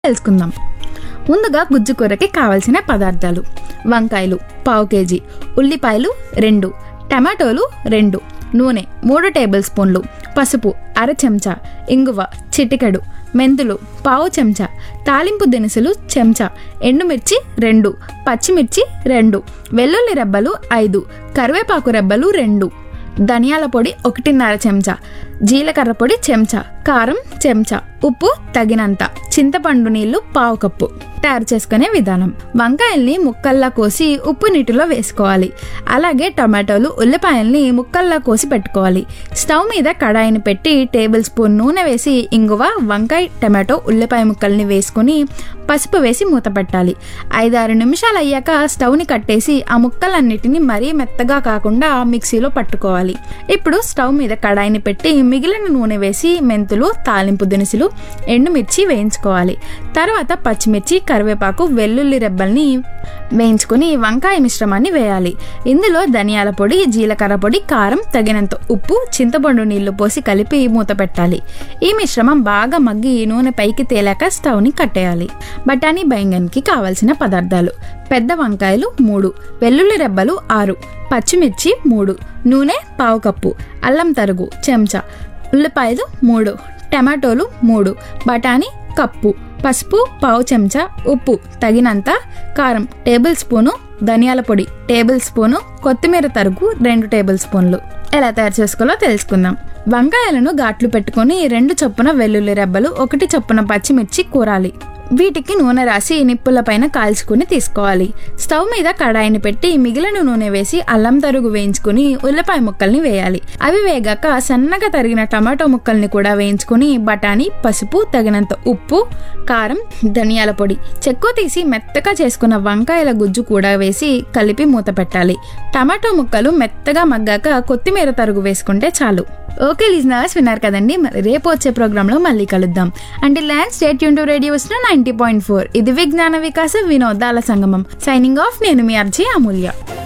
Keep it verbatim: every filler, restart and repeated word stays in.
తెలుసుకుందాం. ముందుగా గుజ్జు కూరకి కావలసిన పదార్థాలు: వంకాయలు పావు కేజీ, ఉల్లిపాయలు రెండు, టమాటోలు రెండు, నూనె మూడు టేబుల్ స్పూన్లు, పసుపు అర చెంచా, ఇంగువ చిటికెడు, మెంతులు పావు చెంచా, తాలింపు దినుసులు చెంచా, ఎండుమిర్చి రెండు, పచ్చిమిర్చి రెండు, వెల్లుల్లి రెబ్బలు ఐదు, కరివేపాకు రెబ్బలు రెండు, ధనియాల పొడి ఒకటిన్నర చెంచా, జీలకర్ర పొడి చెంచా, కారం చెంచా, ఉప్పు తగినంత, చింతపండు నీళ్లు పావు కప్పు. తయారు చేసుకునే విధానం: వంకాయల్ని ముక్కల్లా కోసి ఉప్పు నీటిలో వేసుకోవాలి. అలాగే టమాటోలు ఉల్లిపాయల్ని ముక్కల్లా కోసి పెట్టుకోవాలి. స్టవ్ మీద కడాయిని పెట్టి టేబుల్ స్పూన్ నూనె వేసి ఇంగువ, వంకాయ, టమాటో, ఉల్లిపాయ ముక్కల్ని వేసుకుని పసుపు వేసి మూత పెట్టాలి. ఐదారు నిమిషాలు అయ్యాక స్టవ్ని కట్టేసి ఆ ముక్కలన్నిటిని మరీ మెత్తగా కాకుండా మిక్సీలో పట్టుకోవాలి. ఇప్పుడు స్టవ్ మీద కడాయిని పెట్టి మిగిలిన నూనె వేసి మెంతులు, తాలింపు దినుసులు, ఎండుమిర్చి వేయించుకోవాలి. తర్వాత పచ్చిమిర్చి, కరివేపాకు, వెల్లుల్లి రెబ్బల్ని వేయించుకుని వంకాయ మిశ్రమాన్ని వేయాలి. ఇందులో ధనియాల పొడి, జీలకర్ర పొడి, కారం, తగినంత ఉప్పు, చింతపండు నీళ్లు పోసి కలిపి మూత పెట్టాలి. ఈ మిశ్రమం బాగా మగ్గి నూనె పైకి తేలాక స్టవ్ని కట్టేయాలి. బఠానీ బైంగన్కి కావలసిన పదార్థాలు: పెద్ద వంకాయలు మూడు, వెల్లుల్లి రెబ్బలు ఆరు, పచ్చిమిర్చి మూడు, నూనె పావు కప్పు, అల్లం తరుగు చెంచా, ఉల్లిపాయలు మూడు, టమాటోలు మూడు, బఠానీ కప్పు, పసుపు పావు చెంచా, ఉప్పు తగినంత, కారం టేబుల్ స్పూను, ధనియాల పొడి టేబుల్ స్పూను, కొత్తిమీర తరుగు రెండు టేబుల్ స్పూన్లు. ఎలా తయారు చేసుకోవాలో తెలుసుకుందాం. వంకాయలను ఘాట్లు పెట్టుకుని రెండు చొప్పున వెల్లుల్లి రెబ్బలు, ఒకటి చొప్పున పచ్చిమిర్చి కూరాలి. వీటికి నూనె రాసి నిప్పుల పైన కాల్చుకుని తీసుకోవాలి. స్టవ్ మీద కడాయిని పెట్టి మిగిలిన నూనె వేసి అల్లం తరుగు వేయించుకుని ఉల్లిపాయ ముక్కల్ని వేయాలి. అవి వేగాక సన్నగా తరిగిన టమాటో ముక్కల్ని కూడా వేయించుకుని బఠానీ, పసుపు, తగినంత ఉప్పు, కారం, ధనియాల పొడి, చెక్కు తీసి మెత్తగా చేసుకున్న వంకాయల గుజ్జు కూడా వేసి కలిపి మూత పెట్టాలి. టమాటో ముక్కలు మెత్తగా మగ్గాక కొత్తిమీర తరుగు వేసుకుంటే చాలు. ఓకే లిజనర్స్, విన్నారు కదండి. మరి రేపు వచ్చే ప్రోగ్రాంలో మళ్ళీ కలుద్దాం. అంటే land state tune to radio ninety point four. ఇది విజ్ఞాన వికాస వినోదాల సంగమం. Signing off. నేను మీ అర్జీ అమూల్య.